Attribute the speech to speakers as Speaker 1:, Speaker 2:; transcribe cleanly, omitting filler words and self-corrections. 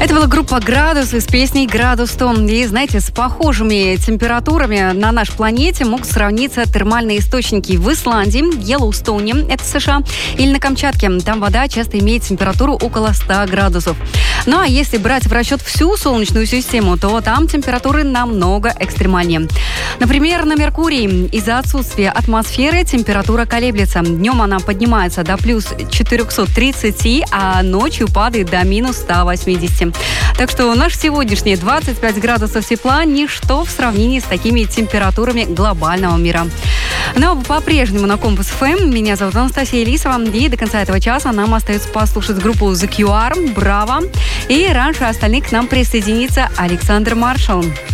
Speaker 1: Это была группа «Градусы» с песней «Градус 100». И, знаете, с похожими температурами на нашей планете могут сравниться термальные источники в Исландии, Йеллоустоуне, это США, или на Камчатке. Там вода часто имеет температуру около 100 градусов. Ну а если брать в расчет всю Солнечную систему, то там температуры намного экстремальнее. Например, на Меркурии из-за отсутствия атмосферы температура колеблется. Днем она поднимается до плюс 430, а ночью падает до минус 180. Так что наши сегодняшние 25 градусов тепла – ничто в сравнении с такими температурами глобального мира. Но по-прежнему на Компас ФМ. Меня зовут Анастасия Лисова. И до конца этого часа нам остается послушать группу The QR, Браво. И раньше остальных к нам присоединится Александр Маршал.